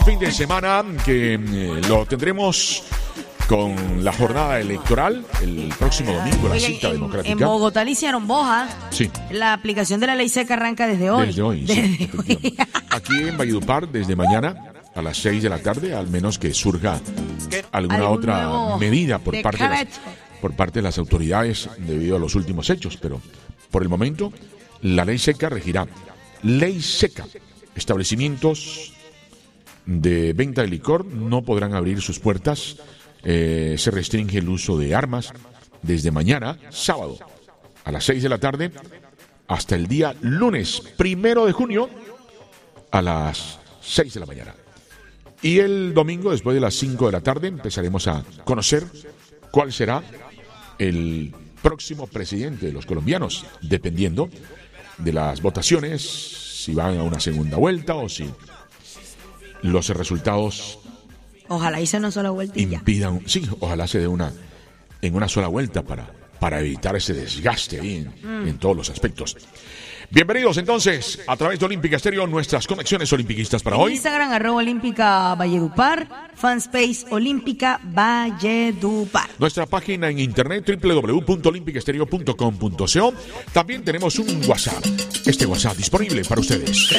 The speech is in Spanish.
fin de semana que lo tendremos con la jornada electoral el próximo domingo, la cita democrática. En Bogotá le hicieron boja. Sí. La aplicación de la ley seca arranca desde hoy. Desde hoy, sí, Aquí en Valledupar, desde mañana a las 6 de la tarde, al menos que surja alguna otra medida por parte de las autoridades debido a los últimos hechos. Pero por el momento, la ley seca regirá. Ley seca. Establecimientos de venta de licor no podrán abrir sus puertas. Se restringe el uso de armas desde mañana, sábado, a las 6 de la tarde, hasta el día lunes 1 de junio, a las 6 de la mañana. Y el domingo, después de las 5 de la tarde, empezaremos a conocer cuál será el próximo presidente de los colombianos, dependiendo de las votaciones, si van a una segunda vuelta o si los resultados ojalá hice una sola vuelta impidan, sí, ojalá se dé en una sola vuelta para evitar ese desgaste ahí en todos los aspectos. Bienvenidos entonces a través de Olímpica Estéreo, nuestras conexiones olimpiquistas para hoy. Instagram @Olímpica Valledupar, Fanspace Olímpica Valledupar. Nuestra página en internet www.olimpicaestereo.com.co. También tenemos un WhatsApp. Este WhatsApp disponible para ustedes.